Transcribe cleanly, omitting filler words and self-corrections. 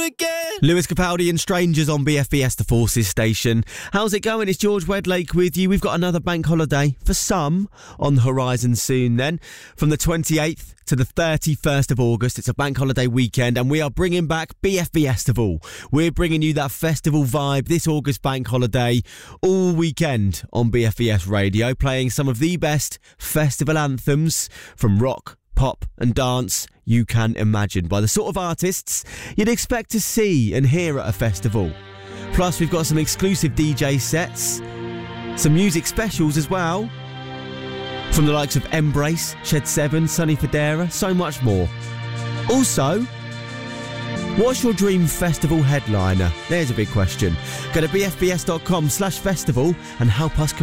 again. Lewis Capaldi and Strangers on BFBS, the Forces station. How's it going? It's George Wedlake with you. We've got another bank holiday for some on the horizon soon then. From the 28th to the 31st of August, it's a bank holiday weekend and we are bringing back BFBestival. We're bringing you that festival vibe this August bank holiday all weekend on BFBS Radio, playing some of the best festival anthems from rock, pop and dance you can imagine, by the sort of artists you'd expect to see and hear at a festival. Plus we've got some exclusive DJ sets, some music specials as well, from the likes of Embrace, Shed 7, Sonny Fodera, so much more. Also, what's your dream festival headliner? There's a big question. Go to bfbs.com/festival and help us